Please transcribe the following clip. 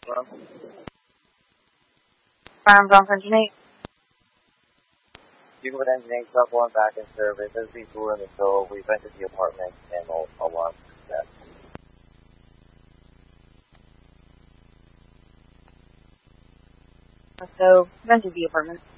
Well, Farms on Engineer. people with engineering stuff going back in service. There's people in the so we rented the apartment and a lot of success. So, rented the apartment.